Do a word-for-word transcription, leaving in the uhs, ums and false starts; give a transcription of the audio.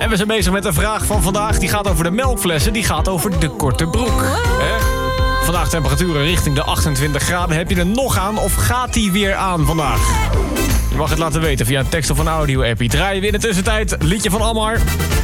En we zijn bezig met de vraag van vandaag. Die gaat over de melkflessen, die gaat over de korte broek. Hè? Vandaag temperaturen richting de achtentwintig graden. Heb je er nog aan of gaat die weer aan vandaag? Je mag het laten weten via een tekst of een audio-appie. Draaien we in de tussentijd liedje van Almar.